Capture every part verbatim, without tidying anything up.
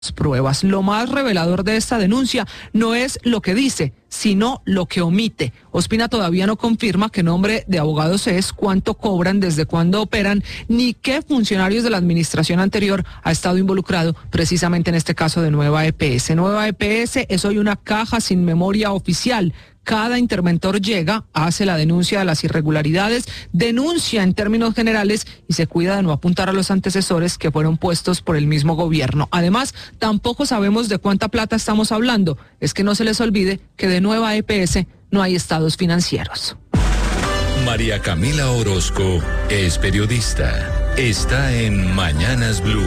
pruebas. Lo más revelador de esta denuncia no es lo que dice, sino lo que omite. Ospina todavía no confirma qué nombre de abogados es, cuánto cobran, desde cuándo operan, ni qué funcionarios de la administración anterior ha estado involucrado precisamente en este caso de Nueva E P S. Nueva E P S es hoy una caja sin memoria oficial. Cada interventor llega, hace la denuncia de las irregularidades, denuncia en términos generales y se cuida de no apuntar a los antecesores que fueron puestos por el mismo gobierno. Además, tampoco sabemos de cuánta plata estamos hablando. Es que no se les olvide que de Nueva E P S no hay estados financieros. María Camila Orozco es periodista. Está en Mañanas Blue.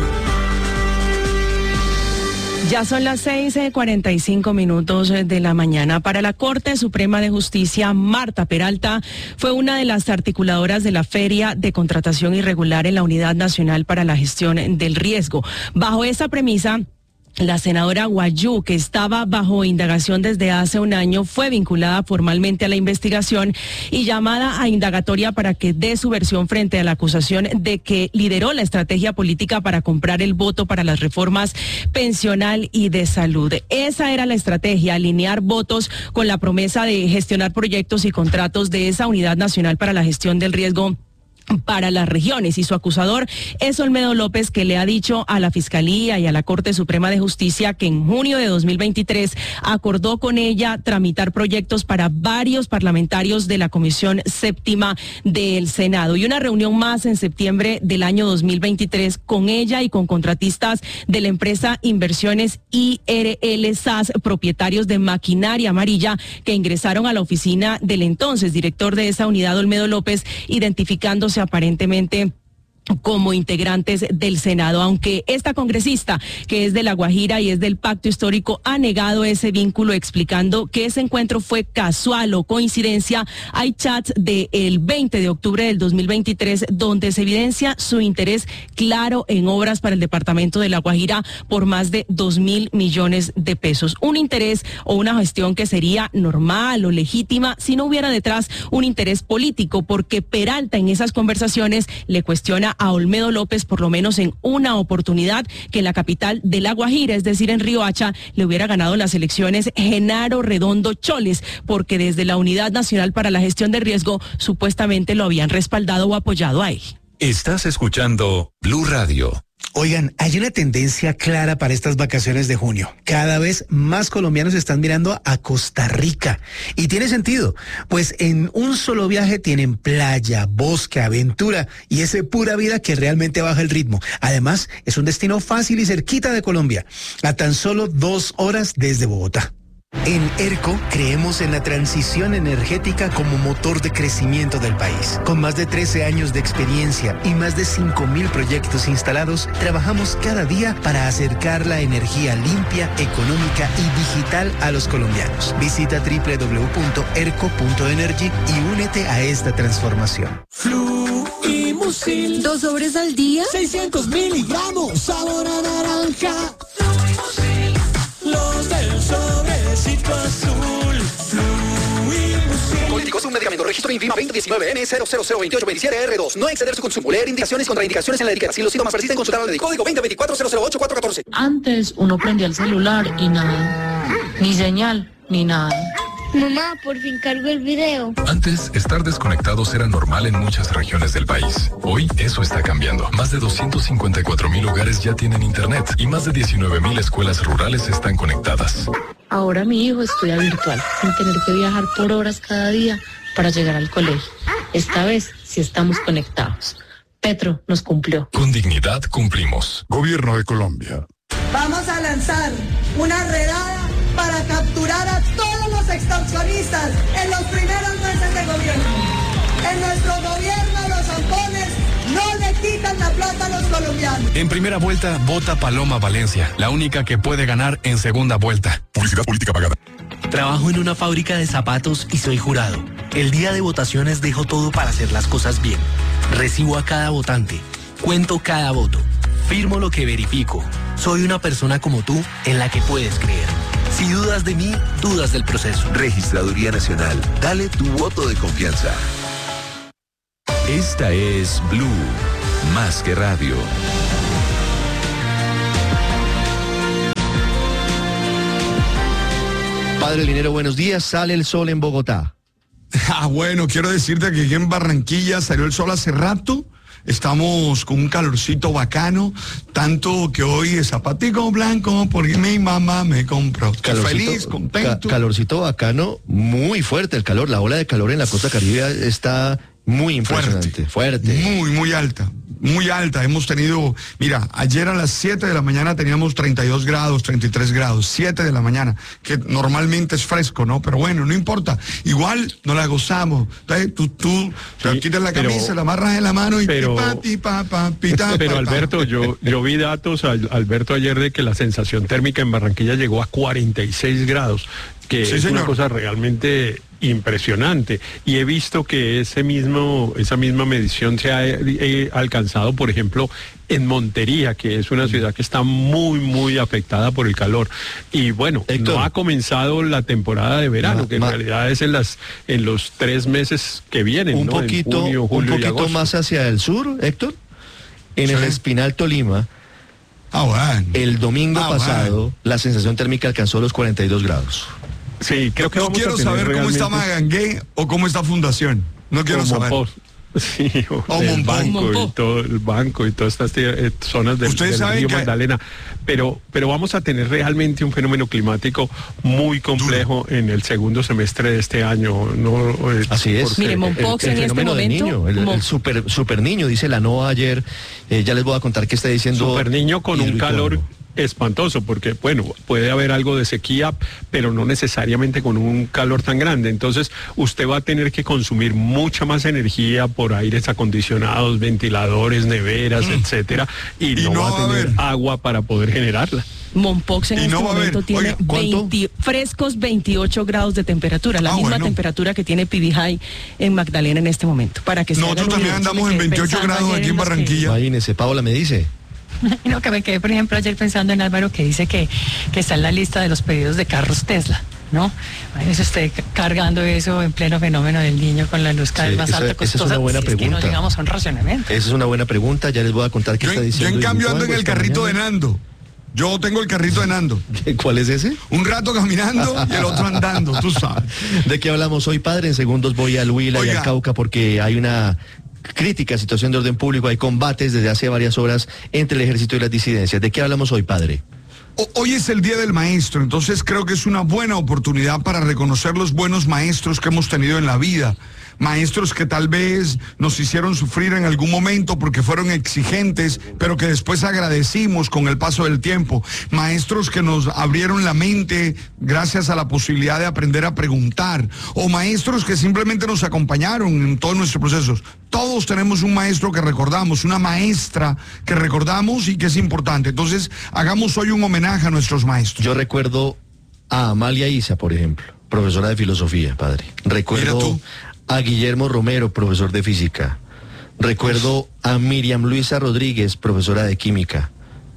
Ya son las seis cuarenta y cinco minutos de la mañana. Para la Corte Suprema de Justicia, Marta Peralta fue una de las articuladoras de la Feria de Contratación Irregular en la Unidad Nacional para la Gestión del Riesgo. Bajo esa premisa, la senadora Guayú, que estaba bajo indagación desde hace un año, fue vinculada formalmente a la investigación y llamada a indagatoria para que dé su versión frente a la acusación de que lideró la estrategia política para comprar el voto para las reformas pensional y de salud. Esa era la estrategia, alinear votos con la promesa de gestionar proyectos y contratos de esa Unidad Nacional para la Gestión del Riesgo para las regiones, y su acusador es Olmedo López, que le ha dicho a la Fiscalía y a la Corte Suprema de Justicia que en junio de dos mil veintitrés acordó con ella tramitar proyectos para varios parlamentarios de la Comisión Séptima del Senado, y una reunión más en septiembre del año dos mil veintitrés con ella y con contratistas de la empresa Inversiones I R L S A S, propietarios de Maquinaria Amarilla, que ingresaron a la oficina del entonces director de esa unidad, Olmedo López, identificándose aparentemente como integrantes del Senado, aunque esta congresista, que es de La Guajira y es del Pacto Histórico, ha negado ese vínculo, explicando que ese encuentro fue casual o coincidencia. Hay chats del veinte de octubre del dos mil veintitrés donde se evidencia su interés claro en obras para el departamento de La Guajira por más de dos mil millones de pesos. Un interés o una gestión que sería normal o legítima si no hubiera detrás un interés político, porque Peralta en esas conversaciones le cuestiona a Olmedo López por lo menos en una oportunidad que en la capital de La Guajira, es decir, en Riohacha, le hubiera ganado las elecciones Genaro Redondo Choles, porque desde la Unidad Nacional para la Gestión de Riesgo supuestamente lo habían respaldado o apoyado a él. Estás escuchando Blue Radio. Oigan, hay una tendencia clara para estas vacaciones de junio. Cada vez más colombianos están mirando a Costa Rica. Y tiene sentido, pues en un solo viaje tienen playa, bosque, aventura y ese pura vida que realmente baja el ritmo. Además, es un destino fácil y cerquita de Colombia, a tan solo dos horas desde Bogotá. En ERCO creemos en la transición energética como motor de crecimiento del país. Con más de trece años de experiencia y más de cinco mil proyectos instalados, trabajamos cada día para acercar la energía limpia, económica y digital a los colombianos. Visita doble u doble u doble u punto erco punto energy y únete a esta transformación. Fluimusil. Dos sobres al día. seiscientos miligramos. Sabor a naranja. Fluimusil. Los del sobrecito azul. Fluimusil. Políticos, un medicamento. Registro INVIMA veinte diecinueve N cero cero cero veintiocho veintisiete R dos. No exceder su consumo. Leer indicaciones y contraindicaciones en la etiqueta. Si los síntomas persisten, consultar al médico. Código veinte veinticuatro cero cero ocho cuatro catorce. Antes uno prendía el celular y nada. Ni señal, ni nada. Mamá, por fin cargo el video. Antes, estar desconectados era normal en muchas regiones del país. Hoy, eso está cambiando. Más de doscientos cincuenta y cuatro mil hogares ya tienen internet y más de diecinueve mil escuelas rurales están conectadas. Ahora mi hijo estudia virtual, sin tener que viajar por horas cada día para llegar al colegio. Esta vez, sí estamos conectados. Petro nos cumplió. Con dignidad cumplimos. Gobierno de Colombia. Vamos a lanzar una redada para capturar a todos los extorsionistas en los primeros meses de gobierno. En nuestro gobierno los zampones no le quitan la plata a los colombianos. En primera vuelta, vota Paloma Valencia, la única que puede ganar en segunda vuelta. Publicidad política pagada. Trabajo en una fábrica de zapatos y soy jurado. El día de votaciones dejo todo para hacer las cosas bien. Recibo a cada votante. Cuento cada voto. Firmo lo que verifico. Soy una persona como tú en la que puedes creer. Si dudas de mí, dudas del proceso. Registraduría Nacional. Dale tu voto de confianza. Esta es Blue, más que radio. Padre Linero, buenos días. Sale el sol en Bogotá. Ah, bueno, quiero decirte que aquí en Barranquilla salió el sol hace rato. Estamos con un calorcito bacano, tanto que hoy es zapatico blanco porque mi mamá me compró. Calorcito, feliz, contento. Ca calorcito bacano, muy fuerte el calor. La ola de calor en la costa caribe está muy impresionante. Fuerte. fuerte. Muy, muy alta. Muy alta. Hemos tenido, mira, ayer a las siete de la mañana teníamos treinta y dos grados, treinta y tres grados, siete de la mañana, que normalmente es fresco, ¿no? Pero bueno, no importa. Igual no la gozamos. Entonces, tú, tú sí, te quitas la camisa, pero, la amarras en la mano y pero, pipa, pipa, pa, pita, Pero pa, Alberto, pa. yo, yo vi datos, Alberto, ayer de que la sensación térmica en Barranquilla llegó a cuarenta y seis grados, que sí, es señor. Una cosa realmente impresionante, y he visto que ese mismo esa misma medición se ha eh, alcanzado, por ejemplo, en Montería, que es una ciudad que está muy muy afectada por el calor, y bueno, Héctor, no ha comenzado la temporada de verano, ma, que en ma, realidad es en las en los tres meses que vienen, un ¿no? poquito, en junio, julio, un poquito más hacia el sur, Héctor, en sí. el Espinal Tolima. Ah, bueno. El domingo ah, pasado bueno. la sensación térmica alcanzó los cuarenta y dos grados. Sí, creo que no vamos quiero a tener saber realmente... cómo está Magangué o cómo está Fundación. No quiero saber. Monpó. Sí, o el Monpó. banco Monpó. y todo el banco y todas estas eh, zonas del, del río que... Magdalena, pero pero vamos a tener realmente un fenómeno climático muy complejo en el segundo semestre de este año, no eh, así es. Mire, Monpox el, el, el en fenómeno este del momento, niño, el, el super super niño, dice la NOAA ayer, eh, ya les voy a contar qué está diciendo. Super niño con un calor espantoso, porque bueno, puede haber algo de sequía, pero no necesariamente con un calor tan grande. Entonces usted va a tener que consumir mucha más energía por aires acondicionados, ventiladores, neveras, mm. etcétera, y, y no, no va a tener agua para poder generarla. Monpox en este no momento tiene Oiga, veinte, frescos veintiocho grados de temperatura, la ah, misma bueno. temperatura que tiene Pibijay en Magdalena en este momento. Para que nosotros también andamos en veintiocho grados aquí en Barranquilla. Imagínese, Paola me dice. No, que me quedé, por ejemplo, ayer pensando en Álvaro, que dice que, que está en la lista de los pedidos de carros Tesla, ¿no? Eso esté cargando eso en pleno fenómeno del niño con la luz cada vez sí, más esa, alta, costosa. Esa es una buena si pregunta. Es que no llegamos a un racionamiento. Esa es una buena pregunta, ya les voy a contar qué yo, está diciendo. Yo en cambio ando en el carrito mañana. de Nando. Yo tengo el carrito de Nando. ¿Cuál es ese? Un rato caminando y el otro andando, tú sabes. ¿De qué hablamos hoy, padre? En segundos voy al Huila Oiga. y al Cauca porque hay una crítica situación de orden público, hay combates desde hace varias horas entre el ejército y las disidencias. ¿De qué hablamos hoy, padre? Hoy es el Día del Maestro, entonces creo que es una buena oportunidad para reconocer los buenos maestros que hemos tenido en la vida. Maestros que tal vez nos hicieron sufrir en algún momento porque fueron exigentes, pero que después agradecimos con el paso del tiempo. Maestros que nos abrieron la mente gracias a la posibilidad de aprender a preguntar. O maestros que simplemente nos acompañaron en todos nuestros procesos. Todos tenemos un maestro que recordamos, una maestra que recordamos y que es importante. Entonces, hagamos hoy un homenaje a nuestros maestros. Yo recuerdo a Amalia Isa, por ejemplo, profesora de filosofía, padre. Recuerdo a Guillermo Romero, profesor de física. Recuerdo a Miriam Luisa Rodríguez, profesora de química.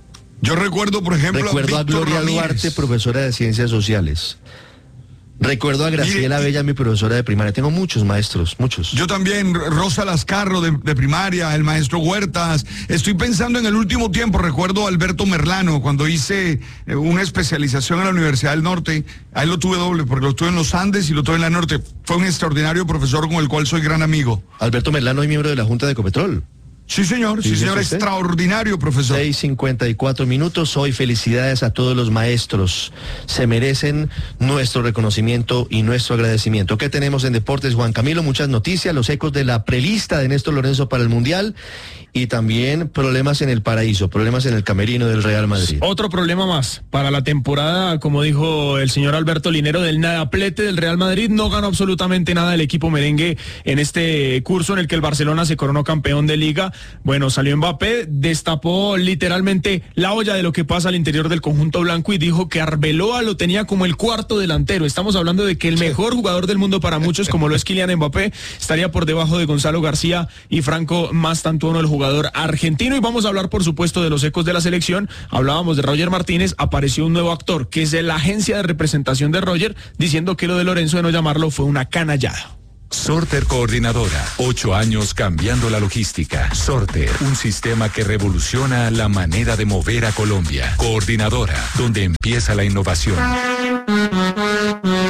Yo recuerdo, por ejemplo, recuerdo a, a Gloria Ramírez. Duarte, profesora de ciencias sociales. Recuerdo a Graciela Mire, Bella, mi profesora de primaria. Tengo muchos maestros, muchos. Yo también, Rosa Lascarro de, de primaria, el maestro Huertas. Estoy pensando en el último tiempo, recuerdo a Alberto Merlano, cuando hice eh, una especialización en la Universidad del Norte. Ahí lo tuve doble, porque lo tuve en los Andes y lo tuve en la Norte. Fue un extraordinario profesor con el cual soy gran amigo. Alberto Merlano es miembro de la Junta de Ecopetrol. Sí, señor, sí, sí señor, extraordinario, profesor. seis cincuenta y cuatro minutos, hoy felicidades a todos los maestros. Se merecen nuestro reconocimiento y nuestro agradecimiento. ¿Qué tenemos en Deportes, Juan Camilo? Muchas noticias, los ecos de la prelista de Néstor Lorenzo para el Mundial y también problemas en el paraíso, problemas en el camerino del Real Madrid. Otro problema más para la temporada, como dijo el señor Alberto Linero, del nadaplete del Real Madrid. No ganó absolutamente nada el equipo merengue en este curso en el que el Barcelona se coronó campeón de Liga. Bueno, salió Mbappé, destapó literalmente la olla de lo que pasa al interior del conjunto blanco y dijo que Arbeloa lo tenía como el cuarto delantero. Estamos hablando de que el mejor jugador del mundo para muchos, como lo es Kylian Mbappé, estaría por debajo de Gonzalo García y Franco Mastantuono, el jugador argentino. Y vamos a hablar, por supuesto, de los ecos de la selección. Hablábamos de Roger Martínez, apareció un nuevo actor, que es de la agencia de representación de Roger, diciendo que lo de Lorenzo, de no llamarlo, fue una canallada. Sorter Coordinadora, ocho años cambiando la logística. Sorter, un sistema que revoluciona la manera de mover a Colombia. Coordinadora, donde empieza la innovación.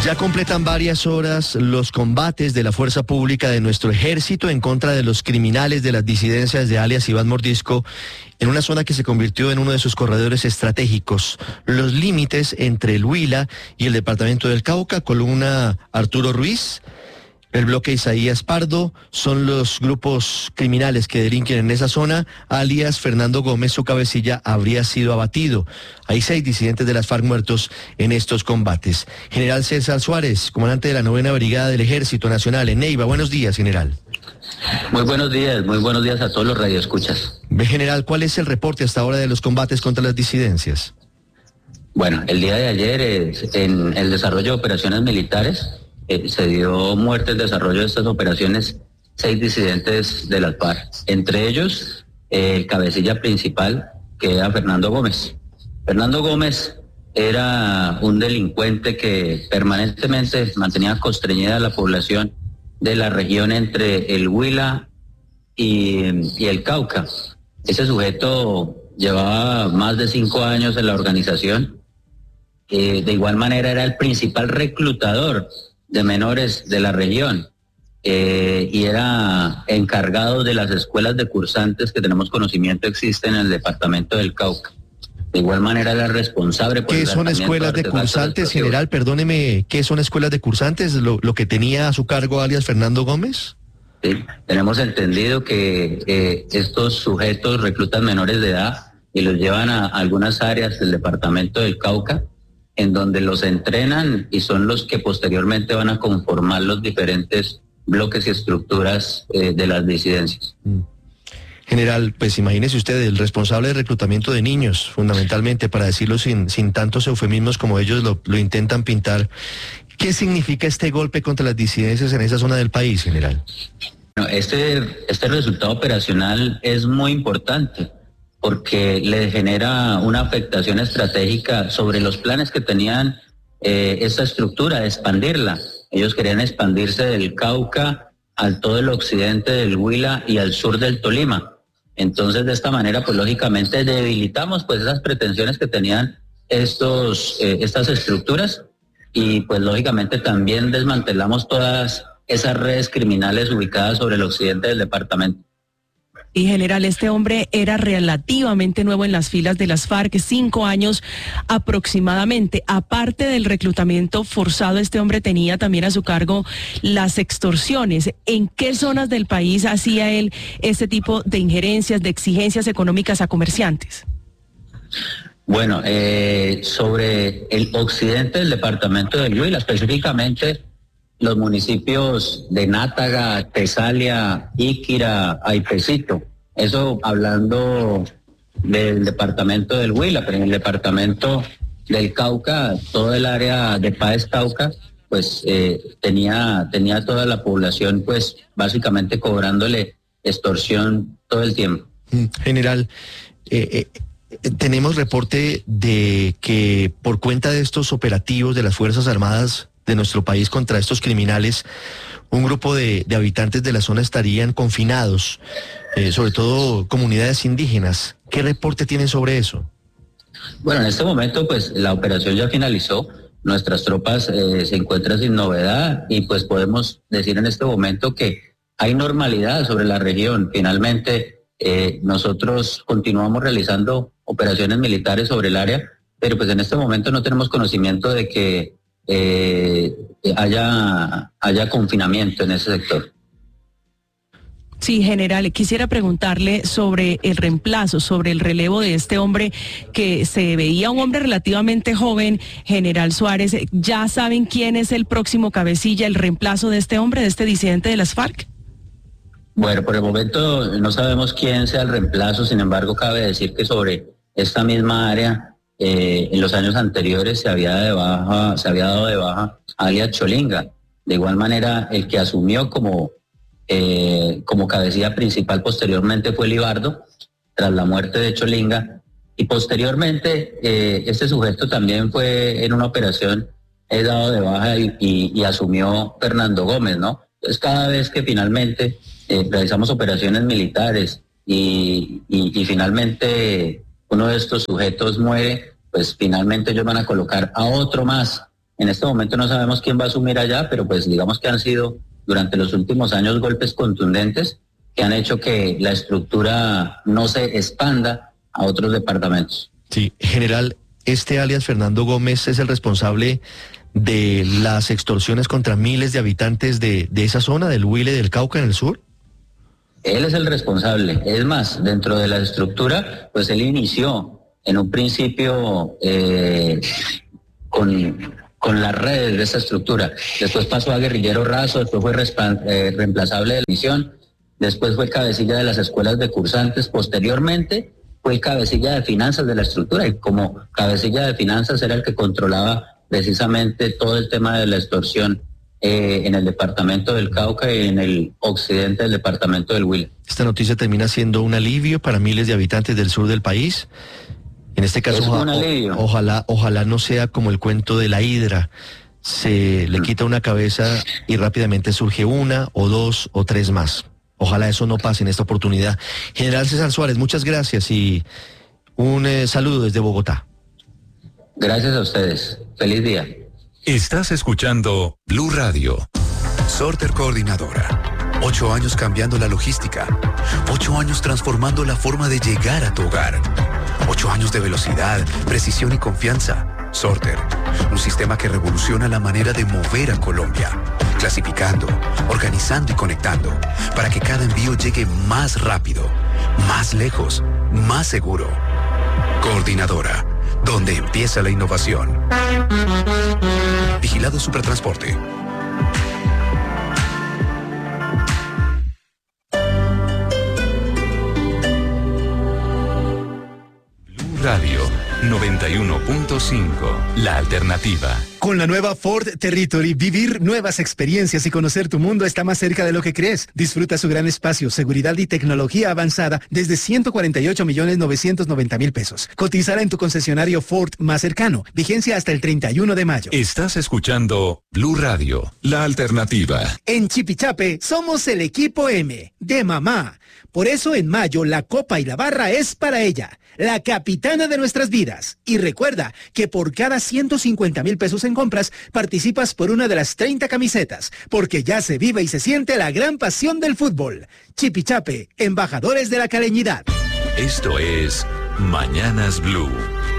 Ya completan varias horas los combates de la fuerza pública de nuestro ejército en contra de los criminales de las disidencias de alias Iván Mordisco en una zona que se convirtió en uno de sus corredores estratégicos. Los límites entre el Huila y el departamento del Cauca, columna Arturo Ruiz. El bloque Isaías Pardo son los grupos criminales que delinquen en esa zona, alias Fernando Gómez, su cabecilla, habría sido abatido. Hay seis disidentes de las FARC muertos en estos combates. General César Suárez, comandante de la novena Brigada del Ejército Nacional en Neiva. Buenos días, general. Muy buenos días, muy buenos días a todos los radioescuchas. Ve, general, ¿cuál es el reporte hasta ahora de los combates contra las disidencias? Bueno, el día de ayer, eh, en el desarrollo de operaciones militares, Eh, se dio muerte en desarrollo de estas operaciones seis disidentes de las FARC, entre ellos eh, el cabecilla principal, que era Fernando Gómez. Fernando Gómez era un delincuente que permanentemente mantenía constreñida a la población de la región entre el Huila y, y el Cauca. Ese sujeto llevaba más de cinco años en la organización, eh, de igual manera era el principal reclutador de menores de la región eh, y era encargado de las escuelas de cursantes que tenemos conocimiento existen en el departamento del Cauca. De igual manera era responsable por ¿Qué son escuelas de cursantes, general? Perdóneme, ¿qué son escuelas de cursantes? ¿Lo, lo que tenía a su cargo alias Fernando Gómez? Sí, tenemos entendido que eh, estos sujetos reclutan menores de edad y los llevan a algunas áreas del departamento del Cauca, en donde los entrenan y son los que posteriormente van a conformar los diferentes bloques y estructuras eh, de las disidencias. General, pues imagínese usted, el responsable de reclutamiento de niños, fundamentalmente, para decirlo sin, sin tantos eufemismos como ellos lo, lo intentan pintar. ¿Qué significa este golpe contra las disidencias en esa zona del país, general? Bueno, este, este resultado operacional es muy importante, porque le genera una afectación estratégica sobre los planes que tenían eh, esta estructura de expandirla. Ellos querían expandirse del Cauca al todo el occidente del Huila y al sur del Tolima. Entonces, de esta manera, pues lógicamente debilitamos pues esas pretensiones que tenían estos eh, estas estructuras y pues lógicamente también desmantelamos todas esas redes criminales ubicadas sobre el occidente del departamento. Y general, este hombre era relativamente nuevo en las filas de las FARC, cinco años aproximadamente. Aparte del reclutamiento forzado, este hombre tenía también a su cargo las extorsiones. ¿En qué zonas del país hacía él este tipo de injerencias, de exigencias económicas a comerciantes? Bueno, eh, sobre el occidente del departamento del Huila, específicamente los municipios de Nátaga, Tesalia, Íquira, Aipecito. Eso hablando del departamento del Huila, pero en el departamento del Cauca, todo el área de Páez Cauca, pues eh, tenía, tenía toda la población, pues básicamente cobrándole extorsión todo el tiempo. General, eh, eh, tenemos reporte de que por cuenta de estos operativos de las Fuerzas Armadas de nuestro país contra estos criminales, un grupo de, de habitantes de la zona estarían confinados, eh, sobre todo comunidades indígenas. ¿Qué reporte tienen sobre eso? Bueno, en este momento pues la operación ya finalizó, nuestras tropas eh, se encuentran sin novedad y pues podemos decir en este momento que hay normalidad sobre la región. Finalmente eh, nosotros continuamos realizando operaciones militares sobre el área, pero pues en este momento no tenemos conocimiento de que Eh, haya, haya confinamiento en ese sector. Sí, general, quisiera preguntarle sobre el reemplazo, sobre el relevo de este hombre que se veía un hombre relativamente joven, general Suárez. ¿Ya saben quién es el próximo cabecilla, el reemplazo de este hombre, de este disidente de las FARC? Bueno, por el momento no sabemos quién sea el reemplazo, sin embargo cabe decir que sobre esta misma área Eh, en los años anteriores se había de baja, se había dado de baja alias Cholinga. De igual manera, el que asumió como, eh, como cabecilla principal posteriormente fue Libardo, tras la muerte de Cholinga, y posteriormente eh, este sujeto también fue en una operación he dado de baja y, y, y asumió Fernando Gómez, ¿no? Entonces cada vez que finalmente eh, realizamos operaciones militares y, y, y finalmente uno de estos sujetos muere, pues finalmente ellos van a colocar a otro más En este momento no sabemos quién va a asumir allá, pero pues digamos que han sido durante los últimos años golpes contundentes que han hecho que la estructura no se expanda a otros departamentos. Sí, general, este alias Fernando Gómez es el responsable de las extorsiones contra miles de habitantes de, de esa zona, del Huila y del Cauca en el sur. Él es el responsable. Es más, dentro de la estructura, pues él inició en un principio eh, con, con las redes de esa estructura. Después pasó a guerrillero raso, después fue respa- eh, reemplazable de la misión, después fue cabecilla de las escuelas de cursantes, posteriormente fue cabecilla de finanzas de la estructura, y como cabecilla de finanzas era el que controlaba precisamente todo el tema de la extorsión eh, en el departamento del Cauca y en el occidente del departamento del Huila. Esta noticia termina siendo un alivio para miles de habitantes del sur del país. En este caso, es un o, alivio. ojalá, ojalá no sea como el cuento de la hidra. Se le quita una cabeza y rápidamente surge una o dos o tres más. Ojalá eso no pase en esta oportunidad. General César Suárez, muchas gracias y un eh, saludo desde Bogotá. Gracias a ustedes. Feliz día. Estás escuchando Blue Radio. Sorter Coordinadora. Ocho años cambiando la logística. Ocho años transformando la forma de llegar a tu hogar. Ocho años de velocidad, precisión y confianza. Sorter, un sistema que revoluciona la manera de mover a Colombia. Clasificando, organizando y conectando, para que cada envío llegue más rápido, más lejos, más seguro. Coordinadora, donde empieza la innovación. Vigilado Supertransporte. Blue Radio noventa y uno punto cinco, la alternativa. Con la nueva Ford Territory, vivir nuevas experiencias y conocer tu mundo está más cerca de lo que crees. Disfruta su gran espacio, seguridad y tecnología avanzada desde ciento cuarenta y ocho millones novecientos noventa mil pesos. Cotizará en tu concesionario Ford más cercano. Vigencia hasta el treinta y uno de mayo. Estás escuchando Blue Radio, la alternativa. En Chipichape somos el equipo M, de mamá. Por eso en mayo la copa y la barra es para ella, la capitana de nuestras vidas. Y recuerda que por cada ciento cincuenta mil pesos en compras participas por una de las treinta camisetas, porque ya se vive y se siente la gran pasión del fútbol. Chipichape, embajadores de la caleñidad. Esto es Mañanas Blue.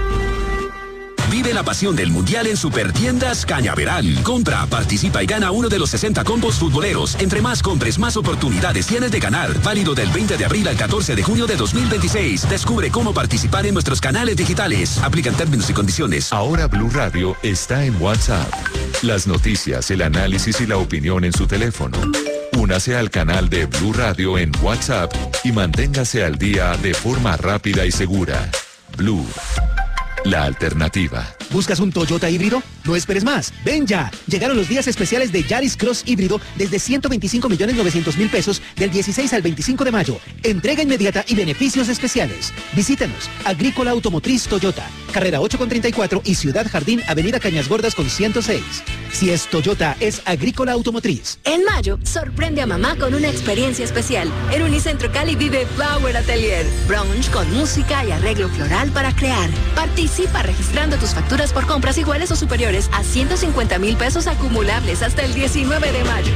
Vive la pasión del Mundial en Supertiendas Cañaveral. Compra, participa y gana uno de los sesenta combos futboleros. Entre más compres, más oportunidades tienes de ganar. Válido del veinte de abril al catorce de junio de dos mil veintiséis. Descubre cómo participar en nuestros canales digitales. Aplican términos y condiciones. Ahora Blue Radio está en WhatsApp. Las noticias, el análisis y la opinión en su teléfono. Únase al canal de Blue Radio en WhatsApp y manténgase al día de forma rápida y segura. Blue, la alternativa. ¿Buscas un Toyota híbrido? No esperes más. Ven ya. Llegaron los días especiales de Yaris Cross híbrido desde ciento veinticinco millones novecientos mil pesos del dieciséis al veinticinco de mayo. Entrega inmediata y beneficios especiales. Visítanos. Agrícola Automotriz Toyota. Carrera ocho con treinta y cuatro y Ciudad Jardín, Avenida Cañas Gordas con ciento seis. Si es Toyota, es Agrícola Automotriz. En mayo, sorprende a mamá con una experiencia especial. En Unicentro Cali vive Flower Atelier. Brunch con música y arreglo floral para crear. Participa registrando tus facturas por compras iguales o superiores a ciento cincuenta mil pesos acumulables hasta el diecinueve de mayo.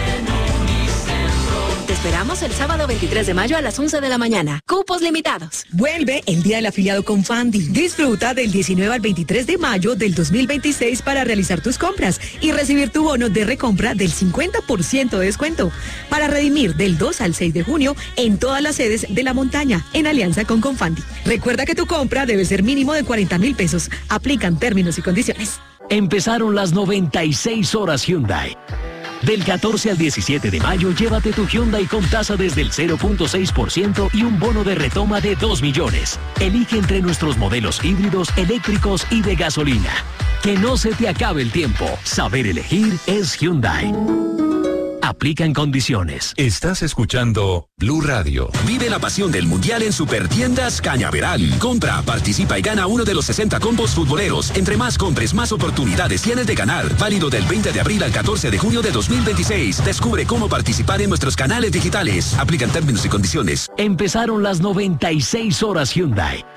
Te esperamos el sábado veintitrés de mayo a las once de la mañana. Cupos limitados. Vuelve el Día del Afiliado con Fandi. Disfruta del diecinueve al veintitrés de mayo del dos mil veintiséis para realizar tus compras y recibir tu bono de recompra del cincuenta por ciento de descuento. Para redimir del dos al seis de junio en todas las sedes de La Montaña, en alianza con Confandi. Recuerda que tu compra debe ser mínimo de cuarenta mil pesos. Aplican términos y condiciones. Empezaron las noventa y seis horas Hyundai. Del catorce al diecisiete de mayo, llévate tu Hyundai con tasa desde el cero punto seis por ciento y un bono de retoma de dos millones. Elige entre nuestros modelos híbridos, eléctricos y de gasolina. Que no se te acabe el tiempo. Saber elegir es Hyundai. Aplican condiciones. Estás escuchando Blue Radio. Vive la pasión del Mundial en Supertiendas Cañaveral. Compra, participa y gana uno de los sesenta combos futboleros. Entre más compres, más oportunidades tienes de ganar. Válido del veinte de abril al catorce de junio de dos mil veintiséis. Descubre cómo participar en nuestros canales digitales. Aplican términos y condiciones. Empezaron las noventa y seis horas Hyundai.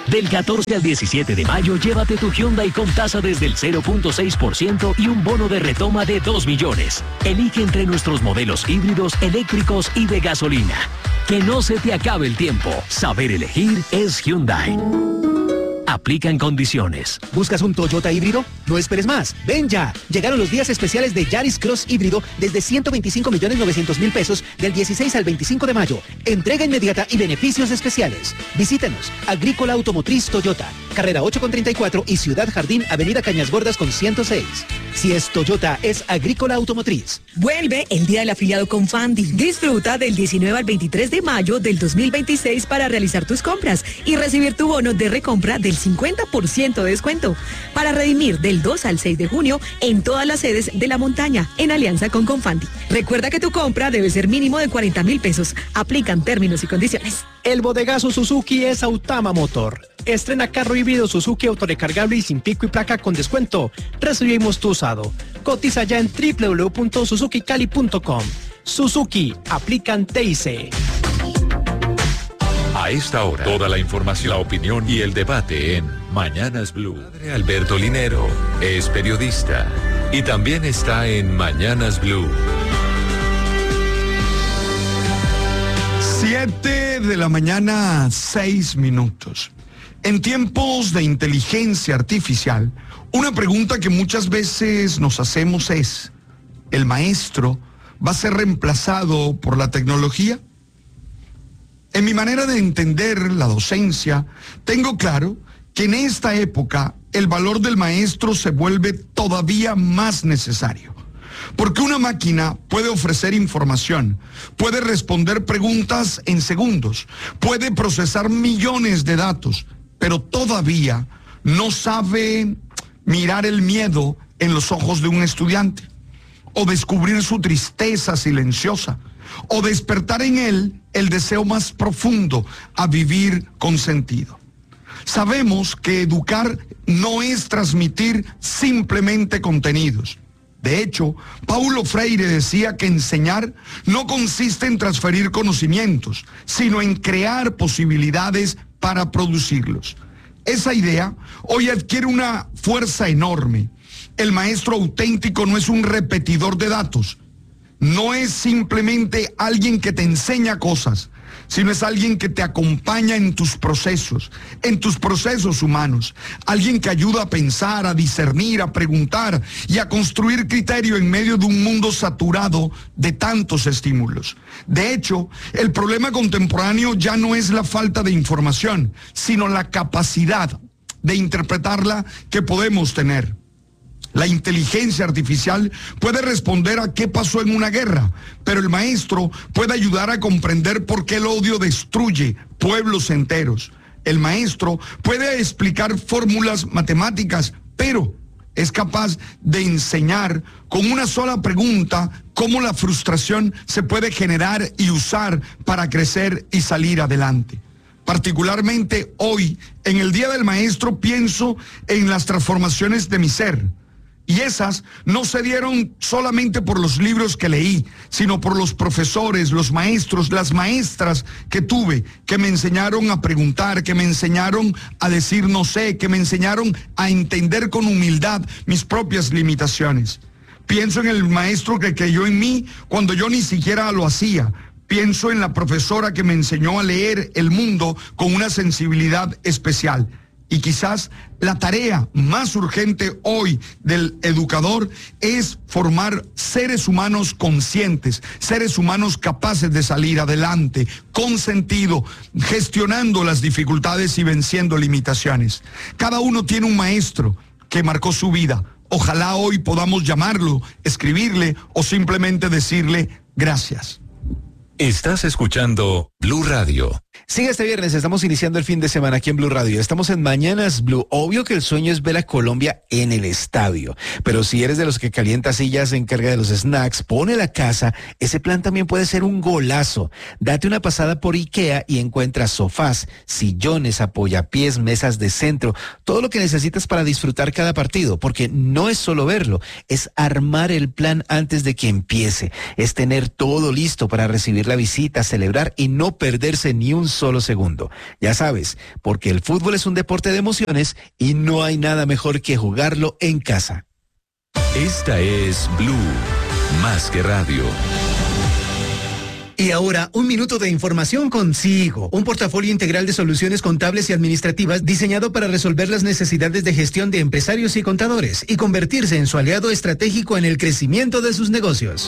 Del catorce al diecisiete de mayo, llévate tu Hyundai con tasa desde el cero punto seis por ciento y un bono de retoma de dos millones. Elige entre nuestros modelos híbridos, eléctricos y de gasolina. Que no se te acabe el tiempo. Saber elegir es Hyundai. Aplican condiciones. ¿Buscas un Toyota híbrido? No esperes más. Ven ya. Llegaron los días especiales de Yaris Cross híbrido desde ciento veinticinco millones novecientos mil pesos del dieciséis al veinticinco de mayo. Entrega inmediata y beneficios especiales. Visítanos. Agrícola Automotriz Toyota. Carrera ocho con treinta y cuatro y Ciudad Jardín, Avenida Cañas Gordas con ciento seis. Si es Toyota, es Agrícola Automotriz. Vuelve el Día del Afiliado con Fandi. Disfruta del diecinueve al veintitrés de mayo del dos mil veintiséis para realizar tus compras y recibir tu bono de recompra del cincuenta por ciento de descuento. Para redimir del dos al seis de junio en todas las sedes de La Montaña, en alianza con Confandi. Recuerda que tu compra debe ser mínimo de cuarenta mil pesos. Aplican términos y condiciones. El bodegazo Suzuki es Autama Motor. Estrena carro híbrido Suzuki autorecargable y sin pico y placa con descuento. Recibimos tu usado. Cotiza ya en doble u doble u doble u punto suzuki cali punto com. Suzuki, aplican T I C. A esta hora, toda la información, la opinión y el debate en Mañanas Blue. Padre Alberto Linero es periodista y también está en Mañanas Blue. Siete de la mañana, seis minutos. En tiempos de inteligencia artificial, una pregunta que muchas veces nos hacemos es, ¿el maestro va a ser reemplazado por la tecnología? En mi manera de entender la docencia, tengo claro que en esta época el valor del maestro se vuelve todavía más necesario. Porque una máquina puede ofrecer información, puede responder preguntas en segundos, puede procesar millones de datos, pero todavía no sabe mirar el miedo en los ojos de un estudiante, o descubrir su tristeza silenciosa, o despertar en él el deseo más profundo a vivir con sentido. Sabemos que educar no es transmitir simplemente contenidos. De hecho, Paulo Freire decía que enseñar no consiste en transferir conocimientos, sino en crear posibilidades para producirlos. Esa idea hoy adquiere una fuerza enorme. El maestro auténtico no es un repetidor de datos, no es simplemente alguien que te enseña cosas, sino es alguien que te acompaña en tus procesos, en tus procesos humanos, alguien que ayuda a pensar, a discernir, a preguntar y a construir criterio en medio de un mundo saturado de tantos estímulos. De hecho, el problema contemporáneo ya no es la falta de información, sino la capacidad de interpretarla que podemos tener. La inteligencia artificial puede responder a qué pasó en una guerra, pero el maestro puede ayudar a comprender por qué el odio destruye pueblos enteros. El maestro puede explicar fórmulas matemáticas, pero es capaz de enseñar con una sola pregunta cómo la frustración se puede generar y usar para crecer y salir adelante. Particularmente hoy, en el Día del Maestro, pienso en las transformaciones de mi ser. Y esas no se dieron solamente por los libros que leí, sino por los profesores, los maestros, las maestras que tuve, que me enseñaron a preguntar, que me enseñaron a decir no sé, que me enseñaron a entender con humildad mis propias limitaciones. Pienso en el maestro que creyó en mí cuando yo ni siquiera lo hacía. Pienso en la profesora que me enseñó a leer el mundo con una sensibilidad especial. Y quizás la tarea más urgente hoy del educador es formar seres humanos conscientes, seres humanos capaces de salir adelante, con sentido, gestionando las dificultades y venciendo limitaciones. Cada uno tiene un maestro que marcó su vida. Ojalá hoy podamos llamarlo, escribirle o simplemente decirle gracias. Estás escuchando Blue Radio. Sí, este viernes estamos iniciando el fin de semana aquí en Blue Radio. Estamos en Mañanas Blue. Obvio que el sueño es ver a Colombia en el estadio. Pero si eres de los que calienta sillas, se encarga de los snacks, pone la casa, ese plan también puede ser un golazo. Date una pasada por IKEA y encuentras sofás, sillones, apoyapiés, mesas de centro, todo lo que necesitas para disfrutar cada partido. Porque no es solo verlo, es armar el plan antes de que empiece. Es tener todo listo para recibir la visita, celebrar y no perderse ni un un solo segundo. Ya sabes, porque el fútbol es un deporte de emociones y no hay nada mejor que jugarlo en casa. Esta es Blue, más que radio. Y ahora, un minuto de información con Sigo, un portafolio integral de soluciones contables y administrativas diseñado para resolver las necesidades de gestión de empresarios y contadores y convertirse en su aliado estratégico en el crecimiento de sus negocios.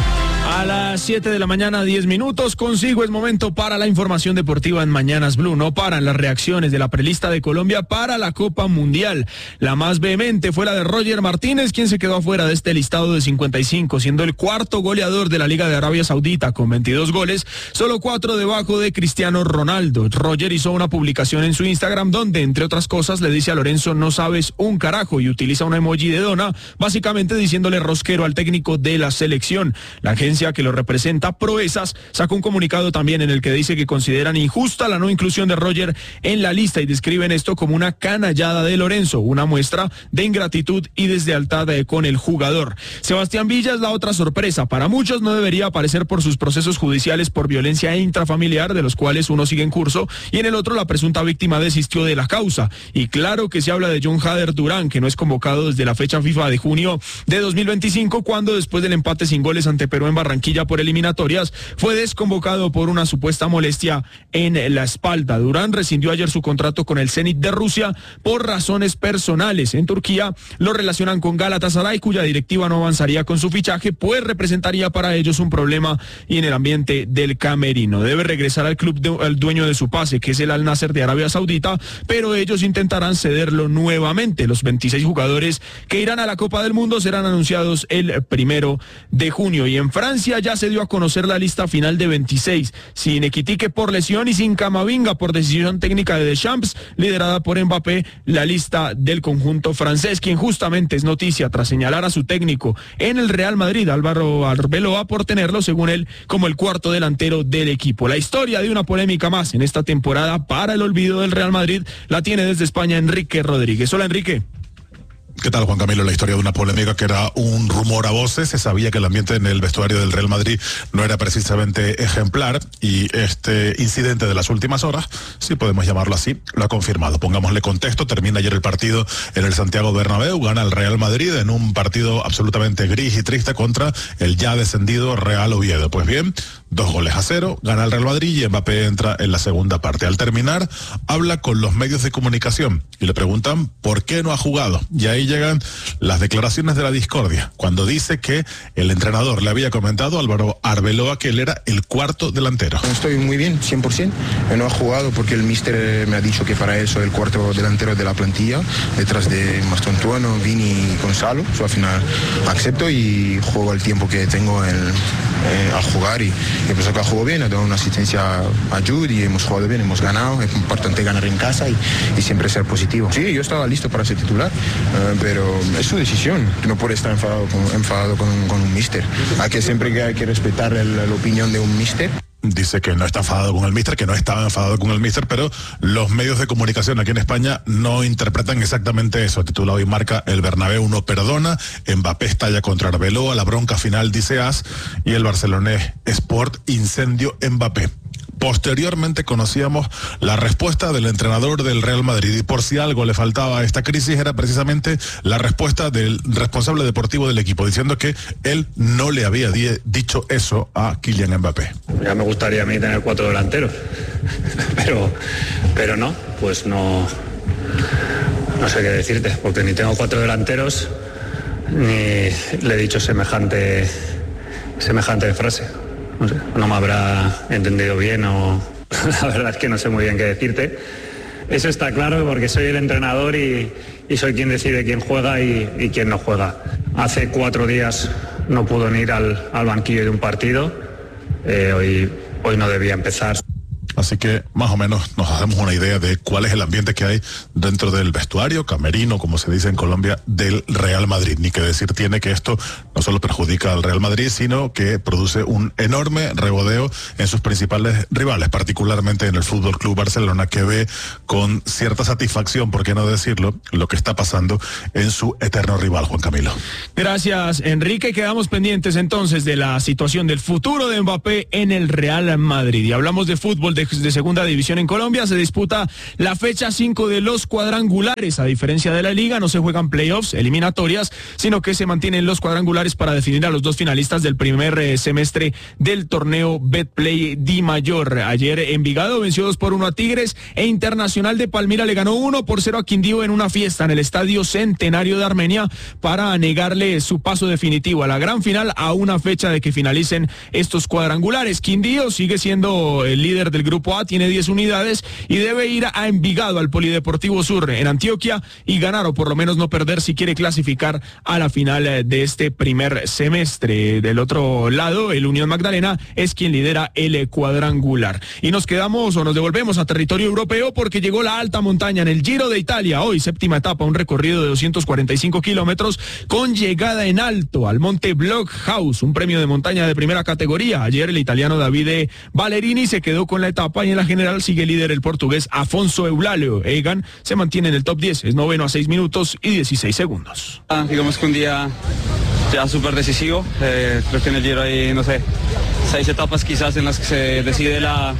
A las siete de la mañana, diez minutos, consigo es momento para la información deportiva en Mañanas Blue. No paran las reacciones de la prelista de Colombia para la Copa Mundial. La más vehemente fue la de Roger Martínez, quien se quedó afuera de este listado de cincuenta y cinco, siendo el cuarto goleador de la Liga de Arabia Saudita con veintidós goles, solo cuatro debajo de Cristiano Ronaldo. Roger hizo una publicación en su Instagram donde, entre otras cosas, le dice a Lorenzo, no sabes un carajo, y utiliza un emoji de dona, básicamente diciéndole rosquero al técnico de la selección. La agencia que lo representa, Proezas, sacó un comunicado también en el que dice que consideran injusta la no inclusión de Roger en la lista y describen esto como una canallada de Lorenzo, una muestra de ingratitud y deslealtad con el jugador. Sebastián Villa es la otra sorpresa. Para muchos no debería aparecer por sus procesos judiciales por violencia intrafamiliar, de los cuales uno sigue en curso y en el otro la presunta víctima desistió de la causa. Y claro que se habla de John Hader Durán, que no es convocado desde la fecha FIFA de junio de dos mil veinticinco, cuando después del empate sin goles ante Perú en Barranquilla por eliminatorias, fue desconvocado por una supuesta molestia en la espalda. Durán rescindió ayer su contrato con el Zenit de Rusia por razones personales. En Turquía lo relacionan con Galatasaray, cuya directiva no avanzaría con su fichaje, pues representaría para ellos un problema y en el ambiente del camerino. Debe regresar al club de, al dueño de su pase, que es el Al Nasser de Arabia Saudita, pero ellos intentarán cederlo nuevamente. Los veintiséis jugadores que irán a la Copa del Mundo serán anunciados el primero de junio. Y en Francia ya se dio a conocer la lista final de veintiséis, sin Equitique por lesión y sin Camavinga por decisión técnica de Deschamps, liderada por Mbappé, la lista del conjunto francés, quien justamente es noticia tras señalar a su técnico en el Real Madrid, Álvaro Arbeloa, por tenerlo, según él, como el cuarto delantero del equipo. La historia de una polémica más en esta temporada para el olvido del Real Madrid la tiene desde España Enrique Rodríguez. Hola, Enrique. ¿Qué tal, Juan Camilo? La historia de una polémica que era un rumor a voces. Se sabía que el ambiente en el vestuario del Real Madrid no era precisamente ejemplar y este incidente de las últimas horas, si podemos llamarlo así, lo ha confirmado. Pongámosle contexto. Termina ayer el partido en el Santiago Bernabéu. Gana el Real Madrid en un partido absolutamente gris y triste contra el ya descendido Real Oviedo. Pues bien, dos goles a cero, gana el Real Madrid y Mbappé entra en la segunda parte. Al terminar, habla con los medios de comunicación y le preguntan por qué no ha jugado. Y ahí llegan las declaraciones de la discordia, cuando dice que el entrenador le había comentado a Álvaro Arbeloa que él era el cuarto delantero. Estoy muy bien, cien por ciento. No he jugado porque el míster me ha dicho que para eso el cuarto delantero de la plantilla, detrás de Mastontuano, Vini y Gonzalo. Yo al final acepto y juego el tiempo que tengo en, eh, al jugar y, y pues acá juego bien, he dado una asistencia a Jude y hemos jugado bien, hemos ganado. Es importante ganar en casa y, y siempre ser positivo. Sí, yo estaba listo para ser titular. Uh, pero es su decisión, no puede estar enfadado con, enfadado con, con un míster. Hay que siempre que hay que respetar el, la opinión de un míster. Dice que no está enfadado con el míster, que no estaba enfadado con el míster, pero los medios de comunicación aquí en España no interpretan exactamente eso. Titula hoy Marca: el Bernabéu no perdona, Mbappé estalla contra Arbeloa, la bronca final dice As, y el Barcelonés Sport: incendio Mbappé. Posteriormente conocíamos la respuesta del entrenador del Real Madrid, y por si algo le faltaba a esta crisis era precisamente la respuesta del responsable deportivo del equipo, diciendo que él no le había di- dicho eso a Kylian Mbappé. Ya me gustaría a mí tener cuatro delanteros, pero, pero no, pues no, no sé qué decirte, porque ni tengo cuatro delanteros, ni le he dicho semejante, semejante frase. No sé, no me habrá entendido bien o la verdad es que no sé muy bien qué decirte. Eso está claro porque soy el entrenador y, y soy quien decide quién juega y, y quién no juega. Hace cuatro días no pudo ir al, al banquillo de un partido, eh, hoy, hoy no debía empezar. Así que más o menos nos hacemos una idea de cuál es el ambiente que hay dentro del vestuario, camerino, como se dice en Colombia, del Real Madrid. Ni que decir tiene que esto no solo perjudica al Real Madrid, sino que produce un enorme regodeo en sus principales rivales, particularmente en el Fútbol Club Barcelona, que ve con cierta satisfacción, por qué no decirlo, lo que está pasando en su eterno rival, Juan Camilo. Gracias, Enrique. Quedamos pendientes entonces de la situación del futuro de Mbappé en el Real Madrid. Y hablamos de fútbol de de, de segunda división en Colombia. Se disputa la fecha cinco de los cuadrangulares. A diferencia de la liga, no se juegan playoffs, eliminatorias, sino que se mantienen los cuadrangulares para definir a los dos finalistas del primer eh, semestre del torneo Betplay Di Mayor. Ayer Envigado venció dos por uno a Tigres e Internacional de Palmira le ganó uno por cero a Quindío en una fiesta en el Estadio Centenario de Armenia para negarle su paso definitivo a la gran final a una fecha de que finalicen estos cuadrangulares. Quindío sigue siendo el líder del grupo A, tiene diez unidades y debe ir a Envigado, al Polideportivo Sur en Antioquia, y ganar o por lo menos no perder si quiere clasificar a la final de este primer semestre. Del otro lado, el Unión Magdalena es quien lidera el cuadrangular. Y nos quedamos o nos devolvemos a territorio europeo porque llegó la alta montaña en el Giro de Italia. Hoy séptima etapa, un recorrido de doscientos cuarenta y cinco kilómetros con llegada en alto al monte Blockhaus, un premio de montaña de primera categoría. Ayer el italiano Davide Ballerini se quedó con la etapa y en la general sigue líder el portugués Afonso Eulalio. Egan se mantiene en el top diez, es noveno a seis minutos y dieciséis segundos. Ah, digamos que un día ya súper decisivo, eh, creo que en el Giro hay, no sé, seis etapas quizás en las que se decide la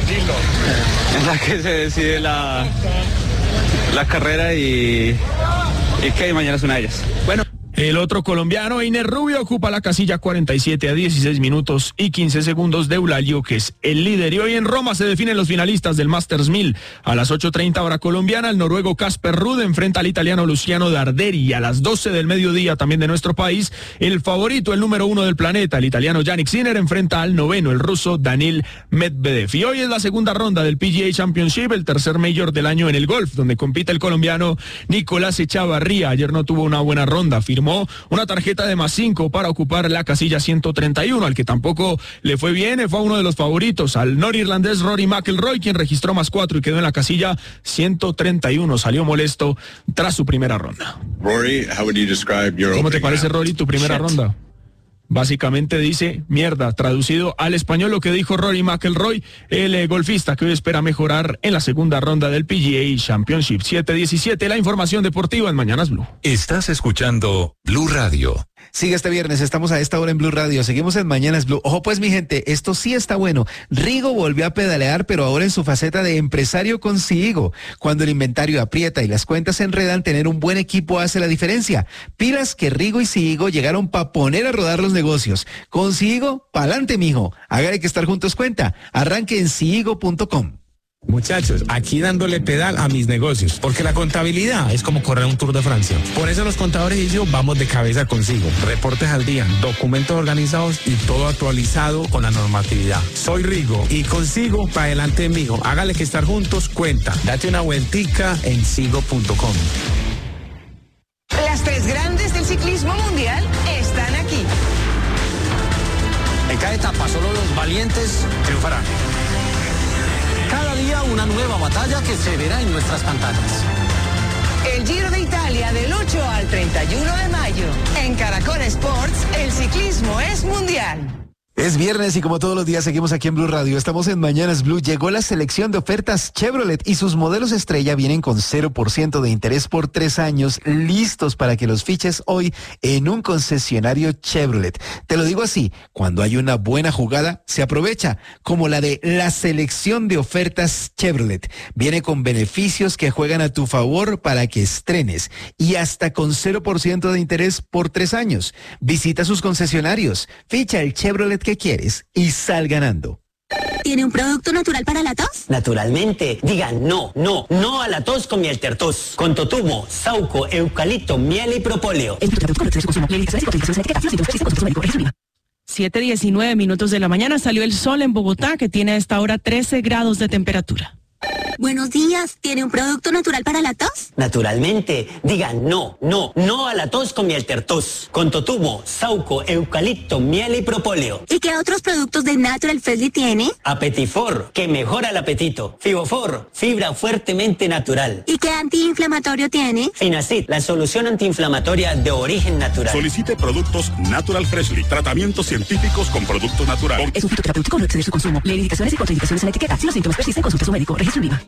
en la que se decide la la carrera y, y que mañana es una de ellas. Bueno. El otro colombiano, Einer Rubio, ocupa la casilla cuarenta y siete a dieciséis minutos y quince segundos de Eulalio, que es el líder. Y hoy en Roma se definen los finalistas del Masters mil. A las ocho treinta hora colombiana, el noruego Casper Ruud enfrenta al italiano Luciano Darderi. Y a las doce del mediodía, también de nuestro país, el favorito, el número uno del planeta, el italiano Yannick Sinner, enfrenta al noveno, el ruso Daniil Medvedev. Y hoy es la segunda ronda del P G A Championship, el tercer mayor del año en el golf, donde compite el colombiano Nicolás Echavarría. Ayer no tuvo una buena ronda, firmó una tarjeta de más cinco para ocupar la casilla ciento treinta y uno, al que tampoco le fue bien, fue uno de los favoritos, al norirlandés Rory McIlroy, quien registró más cuatro y quedó en la casilla ciento treinta y uno, salió molesto tras su primera ronda. Rory, how would you describe your ¿Cómo te parece, Rory, tu primera Shit. ronda? Básicamente dice mierda, traducido al español lo que dijo Rory McIlroy, el eh, golfista que hoy espera mejorar en la segunda ronda del P G A Championship. siete diecisiete, la información deportiva en Mañanas Blue. Estás escuchando Blue Radio. Sigue este viernes, estamos a esta hora en Blue Radio, seguimos en Mañanas Blue. Ojo pues mi gente, esto sí está bueno. Rigo volvió a pedalear, pero ahora en su faceta de empresario con Sigo. Cuando el inventario aprieta y las cuentas se enredan, tener un buen equipo hace la diferencia. Pilas que Rigo y Sigo llegaron para poner a rodar los negocios. Con Sigo, pa'lante mijo. Hágale que estar juntos cuenta. Arranque en sigo punto com. Muchachos, aquí dándole pedal a mis negocios, porque la contabilidad es como correr un Tour de Francia. Por eso los contadores y yo vamos de cabeza consigo. Reportes al día, documentos organizados y todo actualizado con la normatividad. Soy Rigo y consigo para adelante, mijo. Hágale que estar juntos cuenta. Date una vueltica en sigo punto com. Las tres grandes del ciclismo mundial están aquí. En cada etapa solo los valientes triunfarán. Cada día una nueva batalla que se verá en nuestras pantallas. El Giro de Italia del ocho al treinta y uno de mayo. En Caracol Sports, el ciclismo es mundial. Es viernes y como todos los días seguimos aquí en Blue Radio. Estamos en Mañanas Blue. Llegó la selección de ofertas Chevrolet y sus modelos estrella vienen con cero por ciento de interés por tres años, listos para que los fiches hoy en un concesionario Chevrolet. Te lo digo así, cuando hay una buena jugada, se aprovecha, como la de la selección de ofertas Chevrolet. Viene con beneficios que juegan a tu favor para que estrenes y hasta con cero por ciento de interés por tres años. Visita sus concesionarios, ficha el Chevrolet que quieres y sal ganando. ¿Tiene un producto natural para la tos? Naturalmente. Digan no, no, no a la tos con miel tertos. Con totumo, sauco, eucalipto, miel y propóleo. siete diecinueve minutos de la mañana, salió el sol en Bogotá, que tiene a esta hora trece grados de temperatura. Buenos días, ¿tiene un producto natural para la tos? Naturalmente. Digan no, no, no a la tos con miel tertos. Con totumo, sauco, eucalipto, miel y propóleo. ¿Y qué otros productos de Natural Freshly tiene? Apetifor, que mejora el apetito. Fibofor, fibra fuertemente natural. ¿Y qué antiinflamatorio tiene? Finacid, la solución antiinflamatoria de origen natural. Solicite productos Natural Freshly, tratamientos científicos con productos naturales. Es un fitoterapéutico, no exceder su consumo. Lee indicaciones y contraindicaciones en la etiqueta. Si los síntomas persisten, consulte a su médico. Registro en Viva.